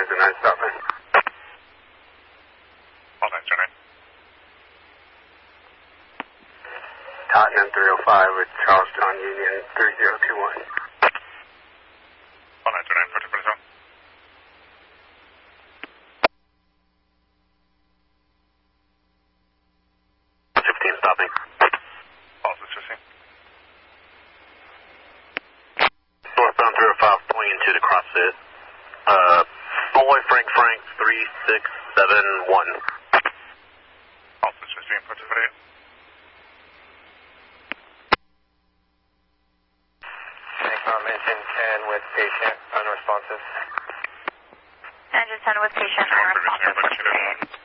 909 stopping. All 909. Tottenham 305 with Charlestown Union 3021. All 909, 1447. 15 stopping. All 615. Northbound 305 pulling into the CrossFit. Boy Frank 3671. All 615, 1448. Engine 10 with patient, unresponsive. Engine 10 with patient, unresponsive.